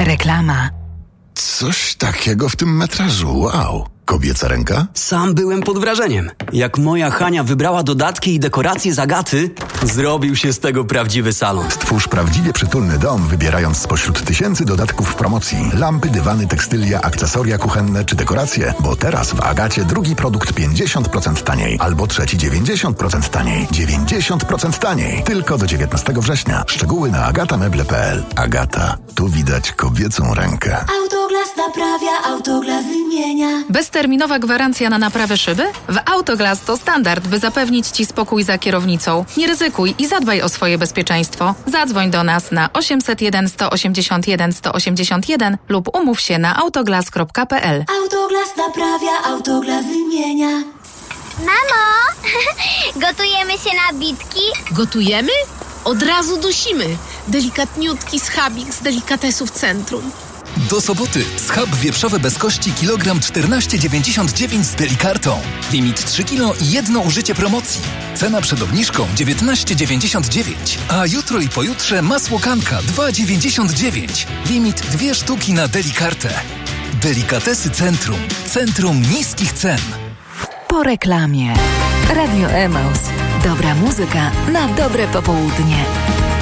Reklama. Coś takiego w tym metrażu, wow. Kobieca ręka? Sam byłem pod wrażeniem. Jak moja Hania wybrała dodatki i dekoracje z Agaty, zrobił się z tego prawdziwy salon. Stwórz prawdziwie przytulny dom, wybierając spośród tysięcy dodatków w promocji. Lampy, dywany, tekstylia, akcesoria kuchenne czy dekoracje. Bo teraz w Agacie drugi produkt 50% taniej. Albo trzeci 90% taniej. 90% taniej. Tylko do 19 września. Szczegóły na agatameble.pl. Agata. Tu widać kobiecą rękę. Autoglas naprawia, Autoglas wymienia. Bezterminowa gwarancja na naprawę szyby? W Autoglas to standard, by zapewnić Ci spokój za kierownicą. Nie ryzykuj i zadbaj o swoje bezpieczeństwo. Zadzwoń do nas na 801 181 181 lub umów się na autoglas.pl. Autoglas naprawia, Autoglas wymienia. Mamo, gotujemy się na bitki? Gotujemy? Od razu dusimy. Delikatniutki schabik z delikatesów centrum. Do soboty schab wieprzowy bez kości kilogram 14,99 z Delikartą. Limit 3 kg i jedno użycie promocji. Cena przed obniżką 19,99. A jutro i pojutrze masło kanka 2,99. Limit 2 sztuki na Delikartę. Delikatesy Centrum. Centrum niskich cen. Po reklamie. Radio Emaus. Dobra muzyka na dobre popołudnie.